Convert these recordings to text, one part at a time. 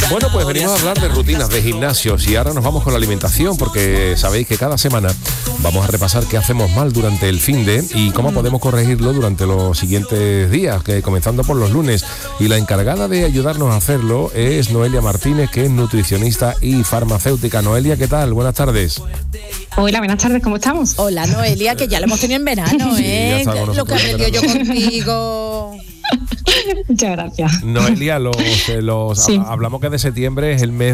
Bueno, pues venimos a hablar de rutinas, de gimnasios, y ahora nos vamos con la alimentación, porque sabéis que cada semana vamos a repasar qué hacemos mal durante el finde y cómo podemos corregirlo durante los siguientes días, comenzando por los lunes. Y la encargada de ayudarnos a hacerlo es Noelia Martínez, que es nutricionista y farmacéutica. Noelia, ¿qué tal? Buenas tardes. Hola, buenas tardes, ¿cómo estamos? Hola, Noelia, que ya lo hemos tenido en verano, ¿eh? Sí, lo que aprendí yo contigo. Muchas gracias. Noelia, sí. Hablamos que de septiembre es el mes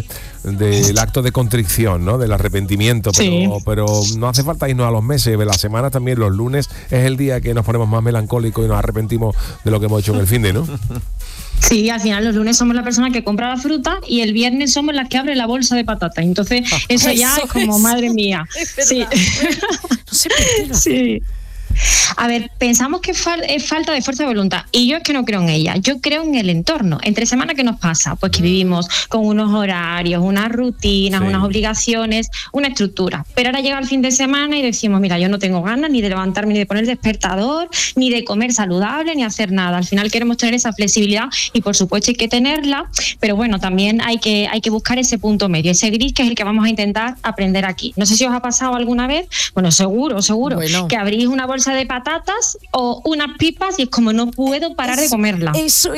del acto de contrición, ¿no? Del arrepentimiento, pero no hace falta irnos a los meses. La semana también, los lunes, es el día que nos ponemos más melancólicos y nos arrepentimos de lo que hemos hecho en el finde, ¿no? Sí, al final los lunes somos la persona que compra la fruta y el viernes somos las que abre la bolsa de patatas. Entonces, eso ya es como, madre mía. Sí. No sé por qué. Sí. A ver, pensamos que es falta de fuerza de voluntad, y yo es que no creo en ella, yo creo en el entorno. Entre semana, ¿qué nos pasa? Pues que vivimos con unos horarios, unas rutinas, unas obligaciones, una estructura, pero ahora llega el fin de semana y decimos, mira, yo no tengo ganas ni de levantarme, ni de poner el despertador, ni de comer saludable, ni hacer nada. Al final queremos tener esa flexibilidad y por supuesto hay que tenerla, pero bueno, también hay que buscar ese punto medio, ese gris, que es el que vamos a intentar aprender aquí. No sé si os ha pasado alguna vez, bueno, seguro, que abrís una bolsa de patatas o unas pipas y es como, no puedo parar de comerla. Eso.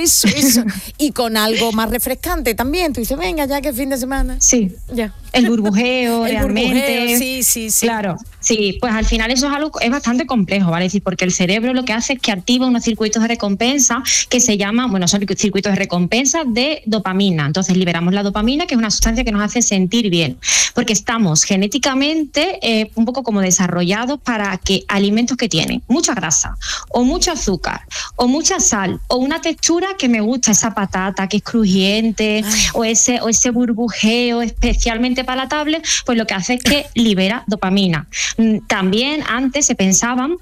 Y con algo más refrescante también. Tú dices, venga, ya que es fin de semana. Sí, ya. El burbujeo, realmente. Sí. Claro. Sí, pues al final eso es bastante complejo, ¿vale? Es decir, porque el cerebro lo que hace es que activa unos circuitos de recompensa que se llaman, son circuitos de recompensa de dopamina. Entonces liberamos la dopamina, que es una sustancia que nos hace sentir bien, porque estamos genéticamente un poco como desarrollados para que alimentos que tienen mucha grasa o mucho azúcar o mucha sal o una textura que me gusta, esa patata que es crujiente o ese burbujeo especialmente palatable, pues lo que hace es que libera dopamina. También antes se pensaban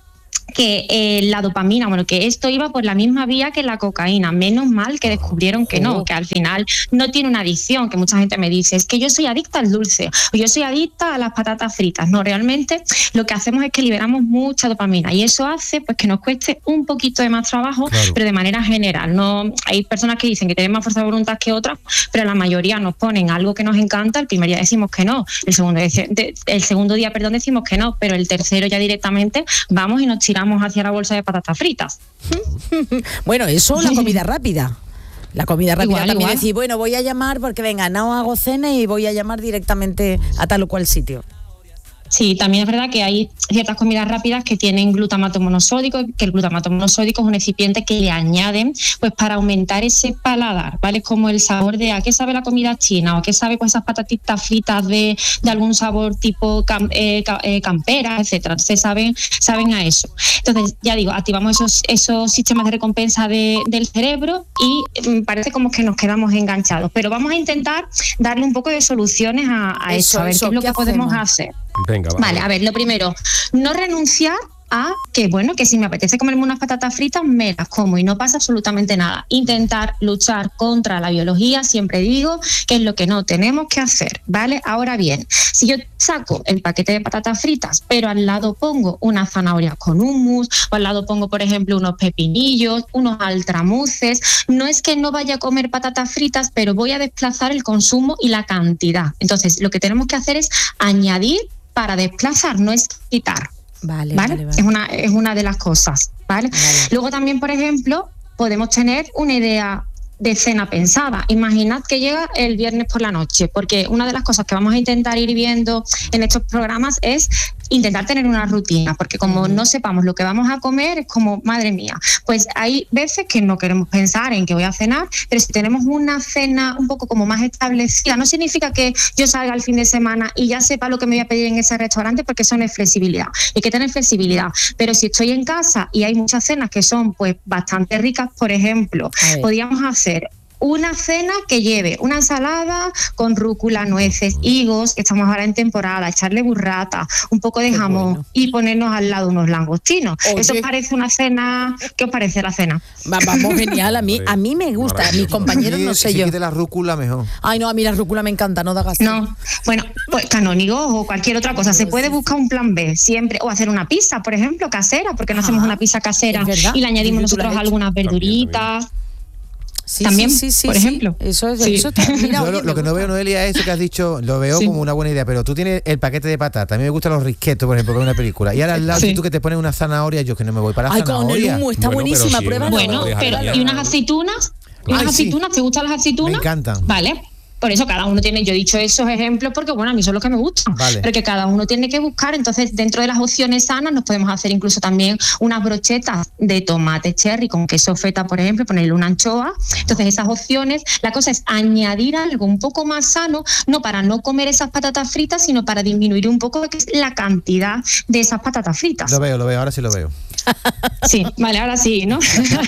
que la dopamina, que esto iba por la misma vía que la cocaína. Menos mal que descubrieron que no, que al final no tiene una adicción, que mucha gente me dice, es que yo soy adicta al dulce o yo soy adicta a las patatas fritas. No, realmente lo que hacemos es que liberamos mucha dopamina y eso hace pues que nos cueste un poquito de más trabajo, pero de manera general. No, hay personas que dicen que tienen más fuerza de voluntad que otras, pero la mayoría nos ponen algo que nos encanta, el primer día decimos que no, el segundo día decimos que no, pero el tercero ya directamente vamos y nos tiramos hacia la bolsa de patatas fritas. Bueno, eso, la comida rápida. La comida rápida también. Decir, bueno, voy a llamar porque venga, no hago cena y voy a llamar directamente a tal o cual sitio. Sí, también es verdad que hay ciertas comidas rápidas que tienen glutamato monosódico, que el glutamato monosódico es un excipiente que le añaden pues para aumentar ese paladar, ¿vale? Como el sabor de a qué sabe la comida china o a qué sabe pues esas patatitas fritas de algún sabor tipo campera, etcétera. Entonces saben a eso. Entonces, ya digo, activamos esos sistemas de recompensa del cerebro y parece como que nos quedamos enganchados. Pero vamos a intentar darle un poco de soluciones a eso, a ver qué es lo que podemos hacer. Venga, vale, a ver, lo primero, no renunciar a que si me apetece comerme unas patatas fritas, me las como y no pasa absolutamente nada. Intentar luchar contra la biología, siempre digo, que es lo que no tenemos que hacer, ¿vale? Ahora bien, si yo saco el paquete de patatas fritas, pero al lado pongo una zanahoria con hummus, o al lado pongo, por ejemplo, unos pepinillos, unos altramuces, no es que no vaya a comer patatas fritas, pero voy a desplazar el consumo y la cantidad. Entonces, lo que tenemos que hacer es añadir para desplazar, no es quitar. Vale. Es una de las cosas, ¿vale? Luego también, por ejemplo, podemos tener una idea de cena pensada. Imaginad que llega el viernes por la noche, porque una de las cosas que vamos a intentar ir viendo en estos programas es intentar tener una rutina, porque como no sepamos lo que vamos a comer, es como, madre mía, pues hay veces que no queremos pensar en que voy a cenar, pero si tenemos una cena un poco como más establecida, no significa que yo salga el fin de semana y ya sepa lo que me voy a pedir en ese restaurante, porque eso no es flexibilidad, hay que tener flexibilidad, pero si estoy en casa y hay muchas cenas que son pues bastante ricas, por ejemplo, podríamos hacer una cena que lleve una ensalada con rúcula, nueces, higos, que estamos ahora en temporada, echarle burrata, un poco de jamón y ponernos al lado unos langostinos. Oye, ¿eso os parece una cena? ¿Qué os parece la cena? Vamos, genial. A mí me gusta, a mis compañeros no sé yo. Si quite la rúcula mejor. Ay, no, a mí la rúcula me encanta, no da gasto. No, bueno, pues canónigos o cualquier otra cosa. Se puede buscar un plan B siempre, o hacer una pizza, por ejemplo, casera, porque no hacemos una pizza casera y le añadimos nosotros algunas verduritas. también, por ejemplo. Eso está, mira, yo lo que no veo, Noelia, es eso que has dicho, lo veo como una buena idea, pero tú tienes el paquete de patatas, a mí me gustan los risquetos, por ejemplo, con una película, y ahora al lado si tú que te pones una zanahoria, yo que no me voy para la zanahoria. Con el humo, está buenísima, prueba. Bueno, pero ¿y unas aceitunas? ¿Te gustan las aceitunas? Me encantan. Vale. Por eso cada uno tiene, yo he dicho esos ejemplos porque, bueno, a mí son los que me gustan, pero que cada uno tiene que buscar. Entonces, dentro de las opciones sanas nos podemos hacer incluso también unas brochetas de tomate cherry con queso feta, por ejemplo, ponerle una anchoa. Entonces, esas opciones, la cosa es añadir algo un poco más sano, no para no comer esas patatas fritas, sino para disminuir un poco la cantidad de esas patatas fritas. Lo veo, ahora sí lo veo. Sí, vale, ahora sí, ¿no?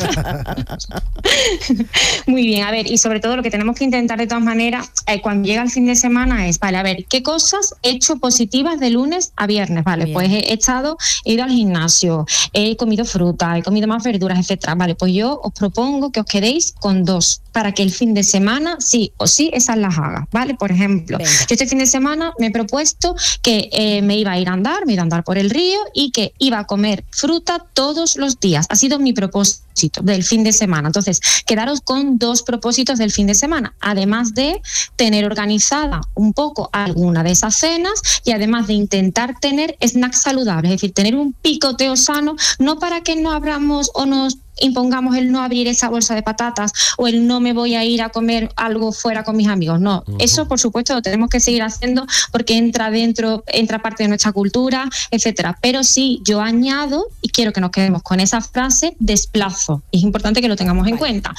Muy bien, a ver, y sobre todo lo que tenemos que intentar de todas maneras cuando llega el fin de semana es, vale, a ver, ¿qué cosas he hecho positivas de lunes a viernes? Vale, bien. Pues he ido al gimnasio, he comido fruta, he comido más verduras, etcétera. Vale, pues yo os propongo que os quedéis con 2 para que el fin de semana sí o sí esas las haga, ¿vale? Por ejemplo, yo este fin de semana me he propuesto que me iba a ir a andar por el río y que iba a comer fruta todos los días. Ha sido mi propósito del fin de semana. Entonces, quedaros con 2 propósitos del fin de semana, además de tener organizada un poco alguna de esas cenas y además de intentar tener snacks saludables, es decir, tener un picoteo sano, no para que no abramos o nos impongamos el no abrir esa bolsa de patatas o el no me voy a ir a comer algo fuera con mis amigos, no, eso por supuesto lo tenemos que seguir haciendo porque entra parte de nuestra cultura, etcétera, pero sí yo añado y quiero que nos quedemos con esa frase, desplazo, es importante que lo tengamos en cuenta.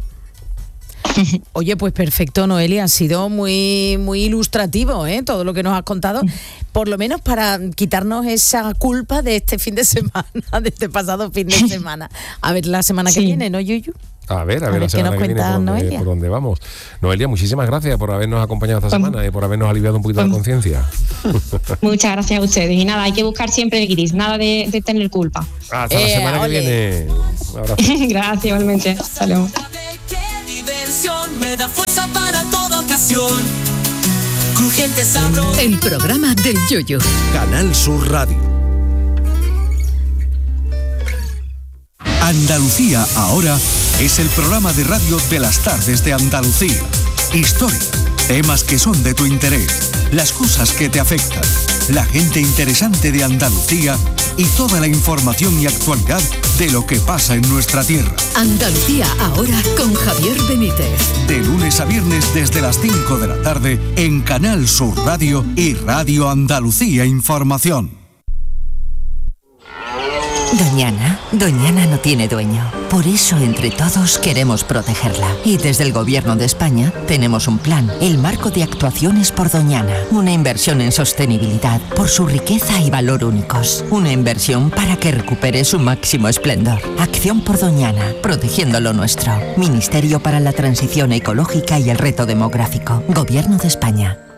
Oye, pues perfecto, Noelia, ha sido muy, muy ilustrativo, todo lo que nos has contado, por lo menos para quitarnos esa culpa de este fin de semana, de este pasado fin de semana. A ver la semana que viene, ¿no, Yuyu? A ver la semana que viene por dónde vamos. Noelia, muchísimas gracias por habernos acompañado esta semana y por habernos aliviado un poquito la conciencia. Muchas gracias a ustedes. Y nada, hay que buscar siempre el gris, nada de tener culpa. Hasta la semana que viene. Un abrazo. Gracias, igualmente. Hasta luego. Me da fuerza para toda ocasión. Crujiente sabroso. El programa del Yoyo. Canal Sur Radio. Andalucía ahora es el programa de radio de las tardes de Andalucía. Historia, temas que son de tu interés, las cosas que te afectan, la gente interesante de Andalucía y toda la información y actualidad de lo que pasa en nuestra tierra. Andalucía ahora con Javier Benítez. De lunes a viernes desde las 5 de la tarde en Canal Sur Radio y Radio Andalucía Información. Doñana no tiene dueño. Por eso, entre todos, queremos protegerla. Y desde el Gobierno de España tenemos un plan, el Marco de Actuaciones por Doñana. Una inversión en sostenibilidad por su riqueza y valor únicos. Una inversión para que recupere su máximo esplendor. Acción por Doñana, protegiendo lo nuestro. Ministerio para la Transición Ecológica y el Reto Demográfico. Gobierno de España.